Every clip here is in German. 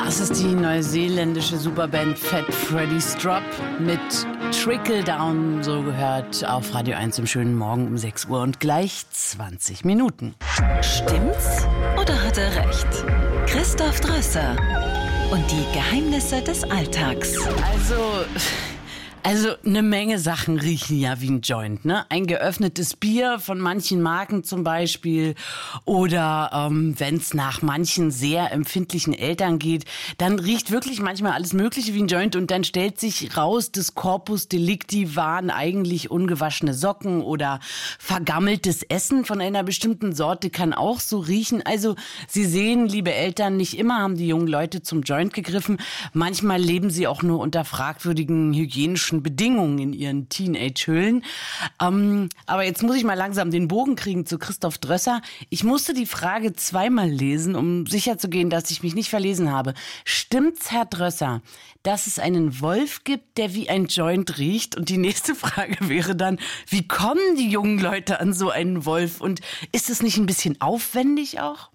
Das ist die neuseeländische Superband Fat Freddy Strop mit Trickle Down, so gehört auf Radio 1 im schönen Morgen um 6 Uhr und gleich 20 Minuten. Stimmt's oder hat er recht? Christoph Drösser und die Geheimnisse des Alltags. Also eine Menge Sachen riechen ja wie ein Joint, ne? Ein geöffnetes Bier von manchen Marken zum Beispiel oder wenn es nach manchen sehr empfindlichen Eltern geht, dann riecht wirklich manchmal alles Mögliche wie ein Joint und dann stellt sich raus, das Corpus Delicti waren eigentlich ungewaschene Socken oder vergammeltes Essen von einer bestimmten Sorte kann auch so riechen. Also Sie sehen, liebe Eltern, nicht immer haben die jungen Leute zum Joint gegriffen. Manchmal leben sie auch nur unter fragwürdigen hygienischen Bedingungen in ihren Teenage-Hüllen. Aber jetzt muss ich mal langsam den Bogen kriegen zu Christoph Drösser. Ich musste die Frage zweimal lesen, um sicherzugehen, dass ich mich nicht verlesen habe. Stimmt's, Herr Drösser, dass es einen Wolf gibt, der wie ein Joint riecht? Und die nächste Frage wäre dann, wie kommen die jungen Leute an so einen Wolf? Und ist es nicht ein bisschen aufwendig auch?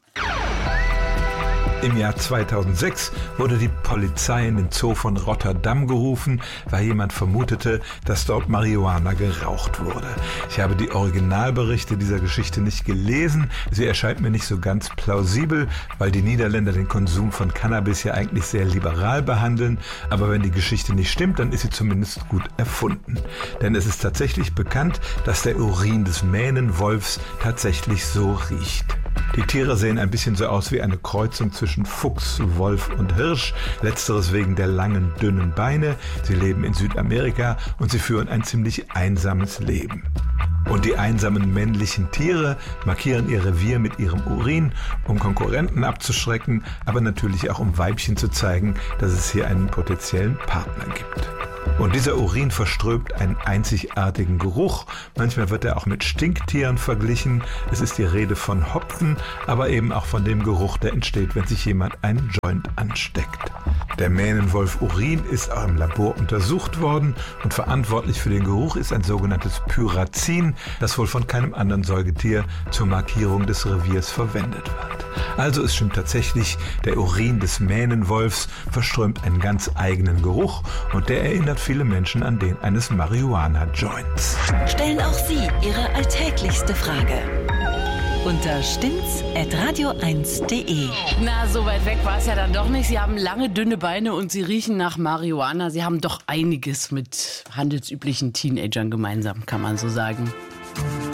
Im Jahr 2006 wurde die Polizei in den Zoo von Rotterdam gerufen, weil jemand vermutete, dass dort Marihuana geraucht wurde. Ich habe die Originalberichte dieser Geschichte nicht gelesen. Sie erscheint mir nicht so ganz plausibel, weil die Niederländer den Konsum von Cannabis ja eigentlich sehr liberal behandeln. Aber wenn die Geschichte nicht stimmt, dann ist sie zumindest gut erfunden. Denn es ist tatsächlich bekannt, dass der Urin des Mähnenwolfs tatsächlich so riecht. Die Tiere sehen ein bisschen so aus wie eine Kreuzung zwischen Fuchs, Wolf und Hirsch, letzteres wegen der langen, dünnen Beine. Sie leben in Südamerika und sie führen ein ziemlich einsames Leben. Und die einsamen männlichen Tiere markieren ihr Revier mit ihrem Urin, um Konkurrenten abzuschrecken, aber natürlich auch um Weibchen zu zeigen, dass es hier einen potenziellen Partner gibt. Und dieser Urin verströmt einen einzigartigen Geruch. Manchmal wird er auch mit Stinktieren verglichen. Es ist die Rede von Hopfen, aber eben auch von dem Geruch, der entsteht, wenn sich jemand einen Joint ansteckt. Der Mähnenwolf-Urin ist auch im Labor untersucht worden und verantwortlich für den Geruch ist ein sogenanntes Pyrazin, das wohl von keinem anderen Säugetier zur Markierung des Reviers verwendet wird. Also es stimmt tatsächlich, der Urin des Mähnenwolfs verströmt einen ganz eigenen Geruch und der erinnert viele Menschen an den eines Marihuana-Joints. Stellen auch Sie Ihre alltäglichste Frage unter stimmt's@radio1.de. Na, so weit weg war es ja dann doch nicht. Sie haben lange, dünne Beine und Sie riechen nach Marihuana. Sie haben doch einiges mit handelsüblichen Teenagern gemeinsam, kann man so sagen.